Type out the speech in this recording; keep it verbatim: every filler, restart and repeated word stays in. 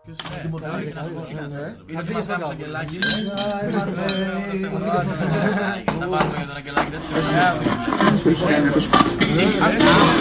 Θα πήγες να κάνεις αγγελάκι. Να πάρουμε για τον αγγελάκι.